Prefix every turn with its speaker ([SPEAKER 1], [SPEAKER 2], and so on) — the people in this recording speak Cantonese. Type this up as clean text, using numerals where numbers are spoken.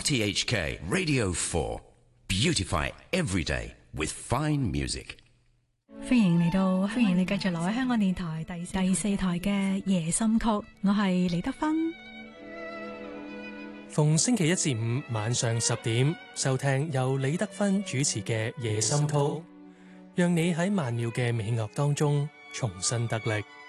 [SPEAKER 1] RTHK Radio 4 Beautify every day with fine music。
[SPEAKER 2] 歡迎你繼續留喺香港電台第四台嘅夜心曲，我係李德芬。
[SPEAKER 3] 逢星期一至五晚上10點收聽由李德芬主持嘅夜心曲，讓你喺曼妙嘅美樂當中重新得力。